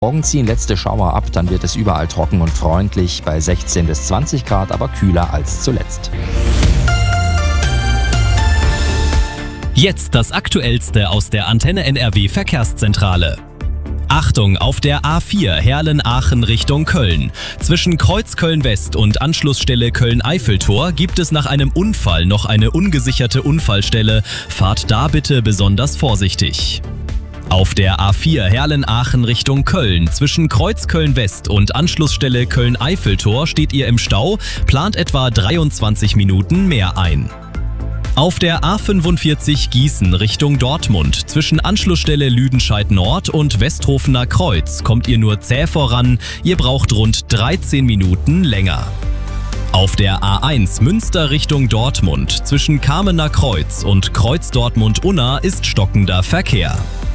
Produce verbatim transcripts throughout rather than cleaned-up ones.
Morgen ziehen letzte Schauer ab, dann wird es überall trocken und freundlich, bei sechzehn bis zwanzig Grad, aber kühler als zuletzt. Jetzt das Aktuellste aus der Antenne N R W Verkehrszentrale. Achtung, auf der A vier Herlen-Aachen Richtung Köln. Zwischen Kreuz Köln-West und Anschlussstelle Köln-Eiffeltor gibt es nach einem Unfall noch eine ungesicherte Unfallstelle. Fahrt da bitte besonders vorsichtig. Auf der A vier Herlen-Aachen Richtung Köln. Zwischen Kreuz Köln-West und Anschlussstelle Köln-Eiffeltor steht ihr im Stau, plant etwa dreiundzwanzig Minuten mehr ein. Auf der A fünfundvierzig Gießen Richtung Dortmund. Zwischen Anschlussstelle Lüdenscheid Nord und Westhofener Kreuz kommt ihr nur zäh voran, ihr braucht rund dreizehn Minuten länger. Auf der A eins Münster Richtung Dortmund. Zwischen Kamener Kreuz und Kreuz Dortmund-Unna ist stockender Verkehr.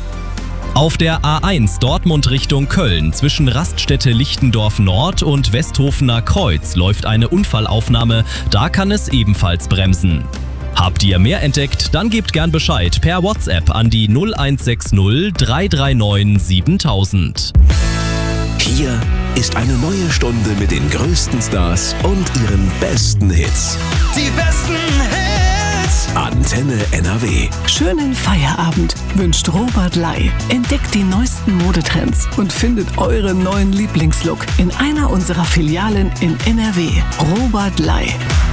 Auf der A eins Dortmund Richtung Köln zwischen Raststätte Lichtendorf Nord und Westhofener Kreuz läuft eine Unfallaufnahme, da kann es ebenfalls bremsen. Habt ihr mehr entdeckt, dann gebt gern Bescheid per WhatsApp an die null eins sechs null drei drei neun siebentausend. Hier ist eine neue Stunde mit den größten Stars und ihren besten Hits. Die besten Hits! Antenne N R W. Schönen Feierabend wünscht Robert Lai. Entdeckt die neuesten Modetrends und findet euren neuen Lieblingslook in einer unserer Filialen in N R W. Robert Lai.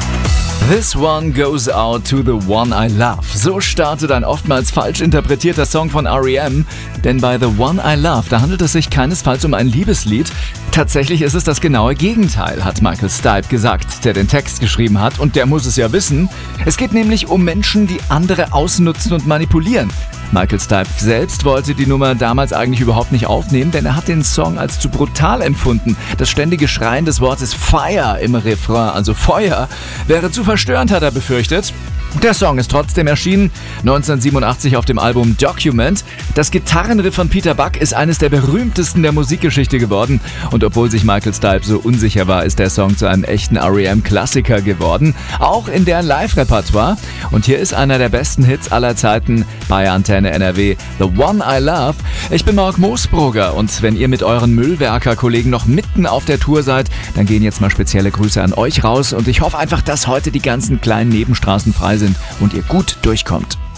This one goes out to the one I love. So startet ein oftmals falsch interpretierter Song von R E M. Denn bei The One I Love, da handelt es sich keinesfalls um ein Liebeslied. Tatsächlich ist es das genaue Gegenteil, hat Michael Stipe gesagt, der den Text geschrieben hat. Und der muss es ja wissen. Es geht nämlich um Menschen, die andere ausnutzen und manipulieren. Michael Stipe selbst wollte die Nummer damals eigentlich überhaupt nicht aufnehmen, denn er hat den Song als zu brutal empfunden. Das ständige Schreien des Wortes Fire im Refrain, also Feuer, wäre zu verstörend, hat er befürchtet. Der Song ist trotzdem erschienen, neunzehnhundertsiebenundachtzig auf dem Album Document. Das Gitarrenriff von Peter Buck ist eines der berühmtesten der Musikgeschichte geworden. Und obwohl sich Michael Stipe so unsicher war, ist der Song zu einem echten R E M-Klassiker geworden. Auch in deren Live-Repertoire. Und hier ist einer der besten Hits aller Zeiten bei Antenne N R W, The One I Love. Ich bin Mark Moosbrugger und wenn ihr mit euren Müllwerker-Kollegen noch mitten auf der Tour seid, dann gehen jetzt mal spezielle Grüße an euch raus. Und ich hoffe einfach, dass heute die ganzen kleinen Nebenstraßen frei sind und ihr gut durchkommt.